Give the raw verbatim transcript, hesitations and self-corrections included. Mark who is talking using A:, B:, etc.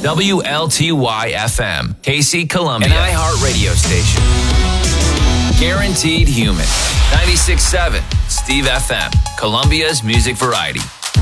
A: W L T Y F M, K C Columbia, an iHeart radio station. Guaranteed Human. ninety-six point seven, Steve F M, Columbia's music variety.